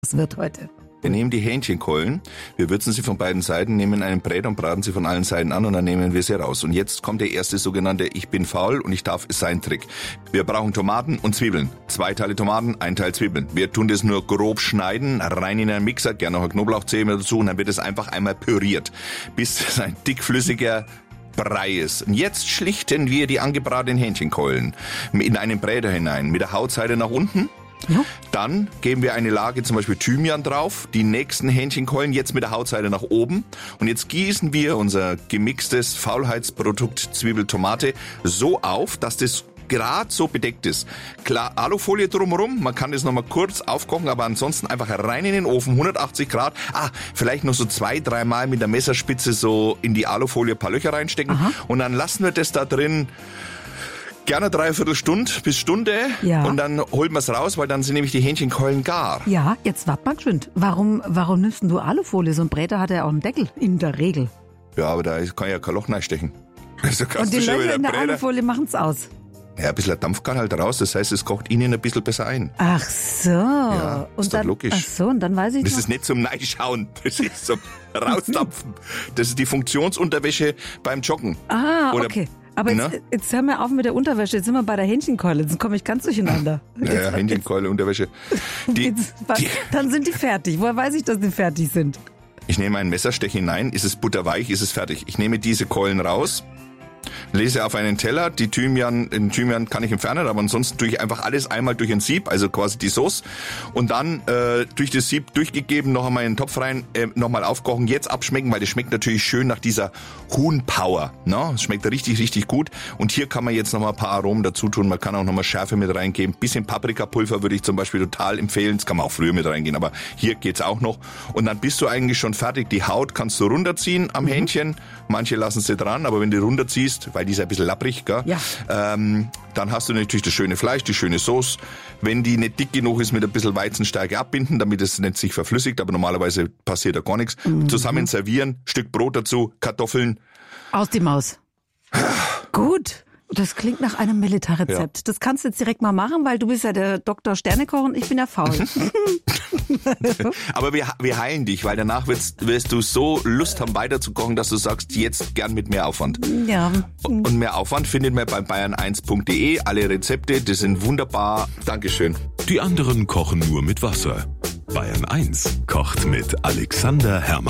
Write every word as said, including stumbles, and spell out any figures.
Was wird heute? Wir nehmen die Hähnchenkeulen, wir würzen sie von beiden Seiten, nehmen einen Brät und braten sie von allen Seiten an und dann nehmen wir sie raus. Und jetzt kommt der erste sogenannte Ich bin faul und ich darf es sein Trick. Wir brauchen Tomaten und Zwiebeln. Zwei Teile Tomaten, ein Teil Zwiebeln. Wir tun das nur grob schneiden, rein in einen Mixer, gerne noch eine Knoblauchzehe dazu und dann wird es einfach einmal püriert, bis es ein dickflüssiger Brei ist. Und jetzt schlichten wir die angebratenen Hähnchenkeulen in einen Bräter hinein, mit der Hautseite nach unten. Ja. Dann geben wir eine Lage zum Beispiel Thymian drauf, die nächsten Hähnchenkeulen jetzt mit der Hautseite nach oben und jetzt gießen wir unser gemixtes Faulheitsprodukt Zwiebel-Tomate so auf, dass das gerade so bedeckt ist. Klar, Alufolie drumherum, man kann das nochmal kurz aufkochen, aber ansonsten einfach rein in den Ofen, hundertachtzig Grad. Ah, vielleicht noch so zwei, dreimal mit der Messerspitze so in die Alufolie ein paar Löcher reinstecken. Aha. Und dann lassen wir das da drin gerne dreiviertel Stunde bis Stunde ja. Und dann holen wir es raus, weil dann sind nämlich die Hähnchenkeulen gar. Ja, jetzt wart mal geschwind. Warum, warum nimmst du Alufolie? So ein Bräter hat ja auch einen Deckel, in der Regel. Ja, aber da kann ja kein Loch reinstechen. Also und die Löcher in der Bräter. Alufolie machen es aus. Ja, ein bisschen Dampf kann halt raus, das heißt, es kocht innen ein bisschen besser ein. Ach so. Ja, ist und doch dann, logisch. Ach so, und dann weiß ich Das noch. ist nicht zum Neischauen, das ist zum Rausdampfen. Das ist die Funktionsunterwäsche beim Joggen. Ah, Oder, okay. Aber jetzt, jetzt hören wir auf mit der Unterwäsche, jetzt sind wir bei der Hähnchenkeule, jetzt komme ich ganz durcheinander. Ja, ja Hähnchenkeule, Unterwäsche. Die, jetzt, die, dann sind die fertig. Woher weiß ich, dass die fertig sind? Ich nehme ein Messerstech hinein, ist es butterweich, ist es fertig. Ich nehme diese Keulen raus, lese auf einen Teller, die Thymian, den Thymian kann ich entfernen, aber ansonsten tue ich einfach alles einmal durch ein Sieb, also quasi die Sauce und dann äh, durch das Sieb durchgegeben, noch einmal in den Topf rein, äh, nochmal aufkochen, jetzt abschmecken, weil das schmeckt natürlich schön nach dieser Huhn-Power, ne? Es schmeckt richtig, richtig gut und hier kann man jetzt nochmal ein paar Aromen dazu tun, man kann auch nochmal Schärfe mit reingeben, bisschen Paprikapulver würde ich zum Beispiel total empfehlen, das kann man auch früher mit reingehen, aber hier geht's auch noch und dann bist du eigentlich schon fertig, die Haut kannst du runterziehen am mhm. Hähnchen, manche lassen sie dran, aber wenn du runterziehst, weil die ist ein bisschen lapprig, gell? Ja. Ähm, dann hast du natürlich das schöne Fleisch, die schöne Sauce. Wenn die nicht dick genug ist, mit ein bisschen Weizenstärke abbinden, damit es nicht sich verflüssigt, aber normalerweise passiert da gar nichts. Mhm. Zusammen servieren, Stück Brot dazu, Kartoffeln. Aus die Maus. Gut. Das klingt nach einem Militärrezept. Ja. Das kannst du jetzt direkt mal machen, weil du bist ja der Doktor Sternekoch und ich bin ja faul. Aber wir, wir heilen dich, weil danach wirst, wirst du so Lust haben weiterzukochen, dass du sagst, jetzt gern mit mehr Aufwand. Ja. Und mehr Aufwand findet man bei bayern eins punkt de. Alle Rezepte, die sind wunderbar. Dankeschön. Die anderen kochen nur mit Wasser. Bayern eins kocht mit Alexander Herrmann.